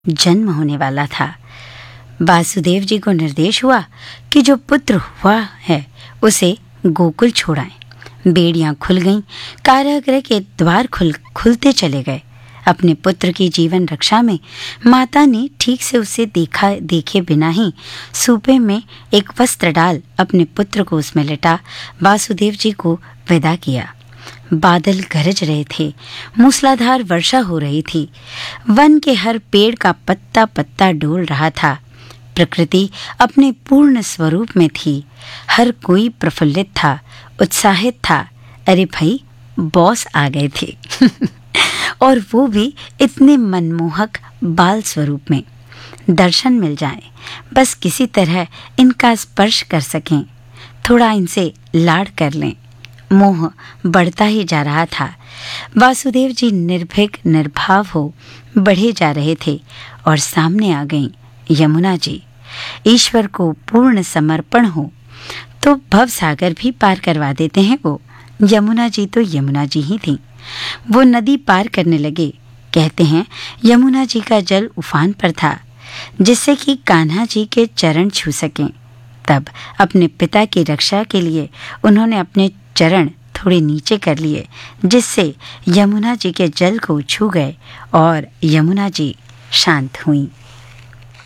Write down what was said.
जन्म होने वाला था। वासुदेव जी को निर्देश हुआ कि जो पुत्र हुआ है उसे गोकुल छोड़ाएं। बेड़ियां खुल गईं, कारागृह के द्वार खुलते चले गए। अपने पुत्र की जीवन रक्षा में माता ने ठीक से उसे देखे बिना ही सूपे में एक वस्त्र डाल अपने पुत्र को उसमें लिटा वासुदेव जी को विदा किया। बादल गरज रहे थे, मूसलाधार वर्षा हो रही थी। वन के हर पेड़ का पत्ता पत्ता डोल रहा था। प्रकृति अपने पूर्ण स्वरूप में थी। हर कोई प्रफुल्लित था, उत्साहित था। अरे भाई, बॉस आ गए थे और वो भी इतने मनमोहक बाल स्वरूप में। दर्शन मिल जाए, बस किसी तरह इनका स्पर्श कर सकें, थोड़ा इनसे लाड़ कर लें। मोह बढ़ता ही जा रहा था। वासुदेव जी निर्भीक निर्भाव हो बढ़े जा रहे थे और सामने आ गईं यमुना जी। ईश्वर को पूर्ण समर्पण हो तो भव सागर भी पार करवा देते हैं वो। यमुना जी तो यमुना जी ही थी। वो नदी पार करने लगे। कहते हैं यमुना जी का जल उफान पर था, जिससे कि कान्हा जी के चरण छू सकें। तब अपने पिता की रक्षा के लिए उन्होंने अपने चरण थोड़े नीचे कर लिए, जिससे यमुना जी के जल को छू गए और यमुना जी शांत हुई।